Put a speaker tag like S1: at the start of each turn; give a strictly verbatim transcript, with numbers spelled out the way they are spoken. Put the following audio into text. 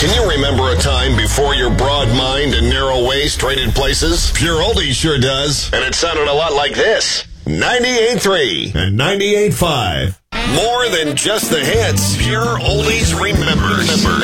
S1: Can you remember a time before your broad mind and narrow waist traded places? Pure Oldies sure does. And it sounded a lot like this. ninety-eight point three and ninety-eight point five. More than just the hits. Pure Oldies remembers.